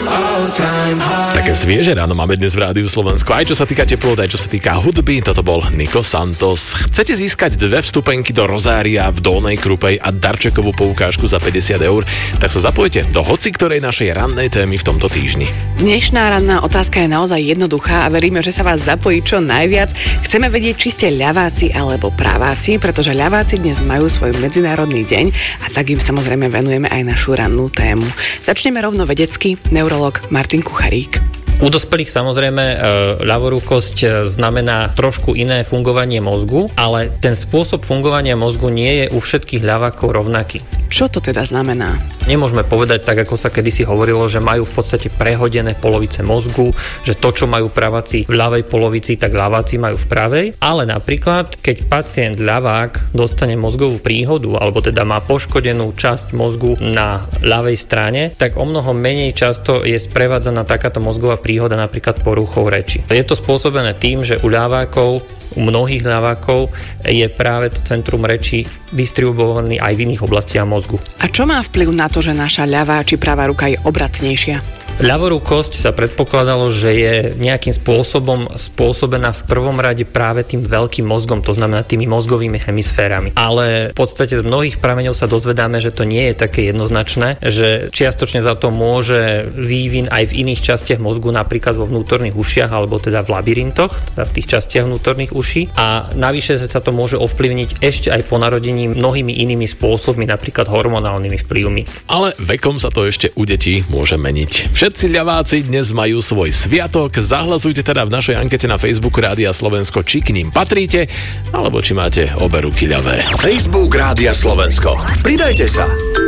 Také svieže ráno máme dnes v Rádiu Slovensko, aj čo sa týka teplot, aj čo sa týka hudby. Toto bol Nico Santos. Chcete získať 2 vstupenky do Rozária v Dolnej Krupej a darčekovú poukážku za 50 eur, tak sa zapojte do hoci ktorej našej rannej témy v tomto týždni. Dnešná ranná otázka je naozaj jednoduchá a veríme, že sa vás zapojí čo najviac. Chceme vedieť, či ste ľaváci alebo praváci, pretože ľaváci dnes majú svoj medzinárodný deň a tak im samozrejme venujeme aj našu rannú tému. Začneme rovno vedecky. Neurolog Martin Kucharík. U dospelých samozrejme ľavorúkosť znamená trošku iné fungovanie mozgu, ale ten spôsob fungovania mozgu nie je u všetkých ľavákov rovnaký. Čo to teda znamená? Nemôžeme povedať tak, ako sa kedysi hovorilo, že majú v podstate prehodené polovice mozgu, že to, čo majú praváci v ľavej polovici, tak ľaváci majú v pravej. Ale napríklad, keď pacient ľavák dostane mozgovú príhodu, alebo teda má poškodenú časť mozgu na ľavej strane, tak omnoho menej často je sprevádzaná takáto mozgová príhoda napríklad poruchou reči. Je to spôsobené tým, že u ľavákov, u mnohých ľavákov je práve to centrum reči distribuovaný aj v iných oblastiach mozgu. A čo má vplyv na to, že naša ľavá či pravá ruka je obratnejšia? Ľavorúkosť sa predpokladalo, že je nejakým spôsobom spôsobená v prvom rade práve tým veľkým mozgom, to znamená tými mozgovými hemisférami. Ale v podstate z mnohých prameňov sa dozvedáme, že to nie je také jednoznačné, že čiastočne za to môže vývin aj v iných častiach mozgu, napríklad vo vnútorných ušiach alebo teda v labyrintoch, teda v tých častiach vnútorných uší. A navyše sa to môže ovplyvniť ešte aj po narodení mnohými inými spôsobmi, napríklad hormonálnymi vplyvmi. Ale vekom sa to ešte u detí môže meniť. Všetci ľaváci dnes majú svoj sviatok. Zahlasujte teda v našej ankete na Facebooku Rádia Slovensko, či k ním patríte, alebo či máte obe ruky ľavé. Facebook Rádia Slovensko. Pridajte sa.